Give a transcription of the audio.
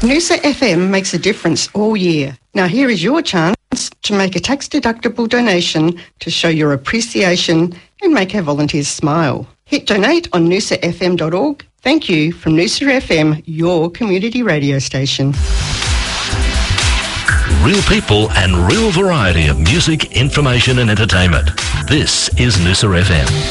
Noosa FM makes a difference all year. Now here is your chance to make a tax-deductible donation to show your appreciation and make our volunteers smile. Hit donate on noosafm.org. Thank you from Noosa FM, your community radio station. Real people and real variety of music, information and entertainment. This is Noosa FM.